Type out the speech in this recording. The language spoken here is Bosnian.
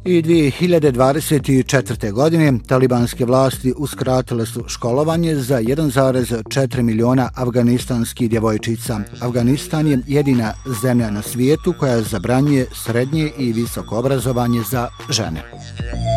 I 2024. godine talibanske vlasti uskratile su školovanje za 1,4 miliona afganistanskih djevojčica. Afganistan je jedina zemlja na svijetu koja zabranjuje srednje i visoko obrazovanje za žene.